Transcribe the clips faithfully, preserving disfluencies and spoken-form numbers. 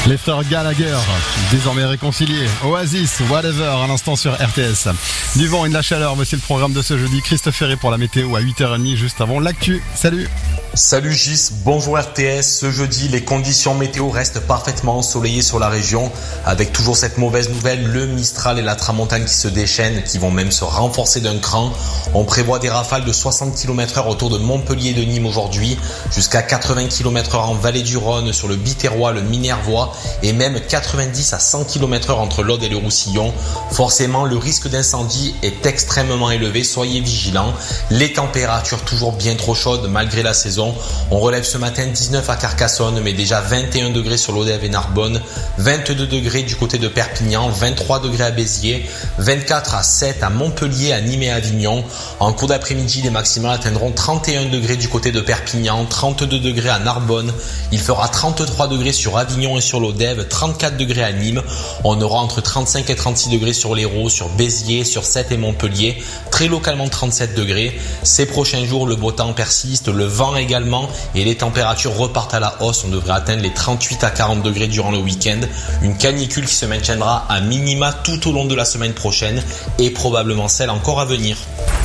Les frères Gallagher, désormais réconciliés. Oasis, Whatever, à l'instant sur R T S. Du vent et de la chaleur, voici le programme de ce jeudi. Christophe Ferré pour la météo à huit heures trente, juste avant l'actu. Salut. Salut Gis, bonjour R T S. Ce jeudi, les conditions météo restent parfaitement ensoleillées sur la région, avec toujours cette mauvaise nouvelle, le Mistral et la Tramontane qui se déchaînent, qui vont même se renforcer d'un cran. On prévoit des rafales de soixante kilomètres heure autour de Montpellier et de Nîmes aujourd'hui, jusqu'à quatre-vingts kilomètres heure en vallée du Rhône, sur le Biterrois, le Minervois, et même quatre-vingt-dix à cent kilomètres heure entre l'Aude et le Roussillon. Forcément, le risque d'incendie est extrêmement élevé, soyez vigilants. Les températures toujours bien trop chaudes malgré la saison. On relève ce matin dix-neuf à Carcassonne, mais déjà vingt et un degrés sur l'Odève et Narbonne, vingt-deux degrés du côté de Perpignan, vingt-trois degrés à Béziers, vingt-quatre à Sète, à Montpellier, à Nîmes et à Avignon. En cours d'après-midi, les maximales atteindront trente et un degrés du côté de Perpignan, trente-deux degrés à Narbonne. Il fera trente-trois degrés sur Avignon et sur l'Odève, trente-quatre degrés à Nîmes. On aura entre trente-cinq et trente-six degrés sur l'Hérault, sur Béziers, sur Sète et Montpellier. Très localement trente-sept degrés. Ces prochains jours, le beau temps persiste, le vent également, et les températures repartent à la hausse. On devrait atteindre les trente-huit à quarante degrés durant le week-end. Une canicule qui se maintiendra à minima tout au long de la semaine prochaine et probablement celle encore à venir.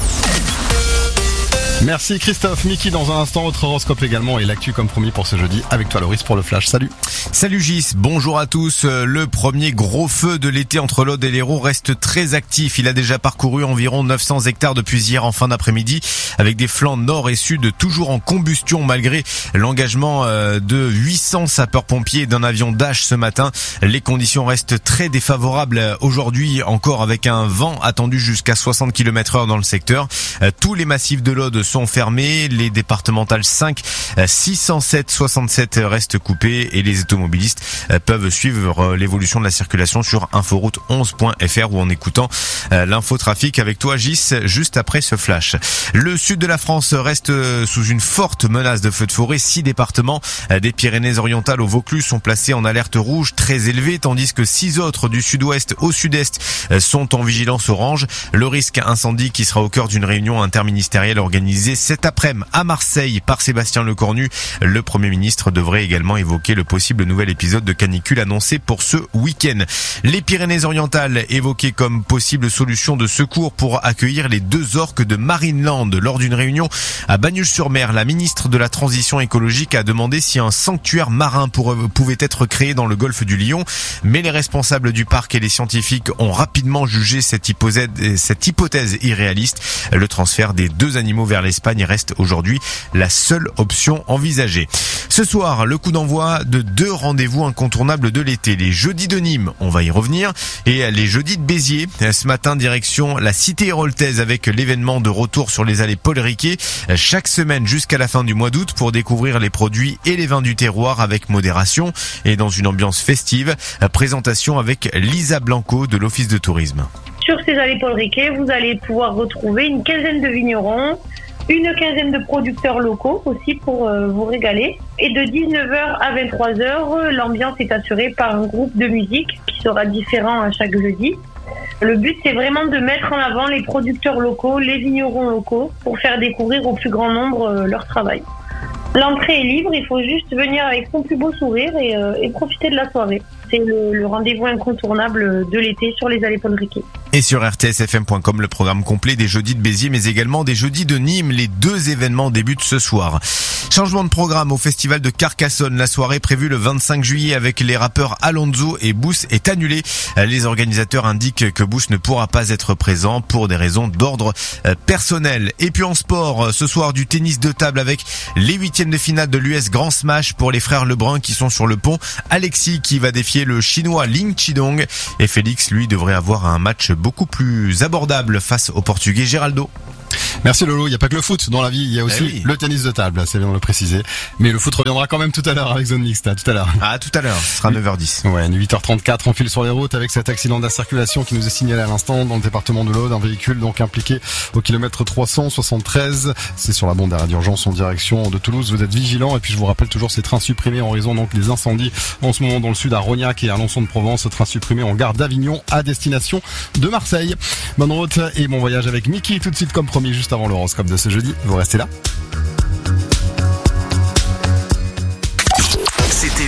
Merci Christophe. Mickey dans un instant, votre horoscope également et l'actu comme promis pour ce jeudi. Avec toi Loris pour le flash. Salut. Salut Gis, bonjour à tous. Le premier gros feu de l'été entre l'Aude et l'Hérault reste très actif. Il a déjà parcouru environ neuf cents hectares depuis hier en fin d'après-midi, avec des flancs nord et sud toujours en combustion malgré l'engagement de huit cents sapeurs-pompiers et d'un avion Dash ce matin. Les conditions restent très défavorables aujourd'hui, encore avec un vent attendu jusqu'à soixante kilomètres heure dans le secteur. Tous les massifs de l'Aude sont fermés, les départementales cinq, six cent sept, soixante-sept restent coupés et les automobilistes peuvent suivre l'évolution de la circulation sur inforoute onze point f r ou en écoutant l'infotrafic avec toi Gis juste après ce flash. Le sud de la France reste sous une forte menace de feux de forêt. Six départements des Pyrénées-Orientales au Vaucluse sont placés en alerte rouge très élevée, tandis que six autres du sud-ouest au sud-est sont en vigilance orange. Le risque incendie qui sera au cœur d'une réunion interministérielle organisée cet après-midi à Marseille par Sébastien Lecornu. Le Premier ministre devrait également évoquer le possible nouvel épisode de canicule annoncé pour ce week-end. Les Pyrénées-Orientales évoquées comme possible solution de secours pour accueillir les deux orques de Marineland. Lors d'une réunion à Bagnols-sur-Mer, la ministre de la Transition écologique a demandé si un sanctuaire marin pour, pouvait être créé dans le golfe du Lion, mais les responsables du parc et les scientifiques ont rapidement jugé cette hypothèse, cette hypothèse irréaliste. Le transfert des deux animaux vers l'Espagne reste aujourd'hui la seule option envisagée. Ce soir, le coup d'envoi de deux rendez-vous incontournables de l'été. Les jeudis de Nîmes, on va y revenir, et les jeudis de Béziers. Ce matin, direction la cité héroltaise avec l'événement de retour sur les allées Paul Riquet chaque semaine jusqu'à la fin du mois d'août pour découvrir les produits et les vins du terroir avec modération et dans une ambiance festive. Présentation avec Lisa Blanco de l'Office de tourisme. Sur ces allées Paul Riquet, vous allez pouvoir retrouver une quinzaine de vignerons, une quinzaine de producteurs locaux aussi pour euh, vous régaler. Et de dix-neuf heures à vingt-trois heures, l'ambiance est assurée par un groupe de musique qui sera différent à chaque jeudi. Le but, c'est vraiment de mettre en avant les producteurs locaux, les vignerons locaux, pour faire découvrir au plus grand nombre euh, leur travail. L'entrée est libre, il faut juste venir avec son plus beau sourire et, euh, et profiter de la soirée. C'est le, le rendez-vous incontournable de l'été sur les allées Paul Riquet. Et sur r t s f m point com, le programme complet des jeudis de Béziers, mais également des jeudis de Nîmes. Les deux événements débutent ce soir. Changement de programme au festival de Carcassonne. La soirée prévue le vingt-cinq juillet avec les rappeurs Alonso et Boost est annulée. Les organisateurs indiquent que Boost ne pourra pas être présent pour des raisons d'ordre personnel. Et puis en sport, ce soir du tennis de table avec les huitièmes de finale de l'U S Grand Smash pour les frères Lebrun qui sont sur le pont. Alexis qui va défier le chinois Ling Chidong et Félix lui devrait avoir un match beaucoup plus abordable face au portugais Geraldo. Merci Lolo, il n'y a pas que le foot dans la vie, il y a aussi eh oui. le tennis de table, c'est bien de le préciser. Mais le foot reviendra quand même tout à l'heure avec Zone Mixte, à tout à l'heure. Ah, tout à l'heure, ce sera neuf heures dix. Ouais, huit heures trente-quatre, on file sur les routes avec cet accident de la circulation qui nous est signalé à l'instant dans le département de l'Aude. Un véhicule donc impliqué au kilomètre trois cent soixante-treize. C'est sur la bande d'arrêt d'urgence en direction de Toulouse. Vous êtes vigilants et puis je vous rappelle toujours ces trains supprimés en raison donc des incendies en ce moment dans le sud à Rognac et à Alençon de Provence. Train supprimé en gare d'Avignon à destination de Marseille. Bonne route et bon voyage avec Mickey tout de suite comme promis juste avant l'horoscope de ce jeudi. Vous restez là. C'était l'info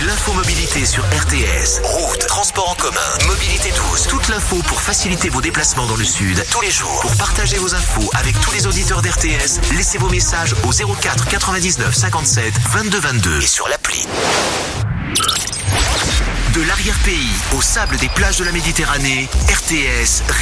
mobilité sur R T S. Route, transport en commun, mobilité douce. Toute l'info pour faciliter vos déplacements dans le sud tous les jours. Pour partager vos infos avec tous les auditeurs d'R T S, laissez vos messages au zéro quatre quatre-vingt-dix-neuf cinquante-sept vingt-deux vingt-deux et sur l'appli. De l'arrière-pays au sable des plages de la Méditerranée, R T S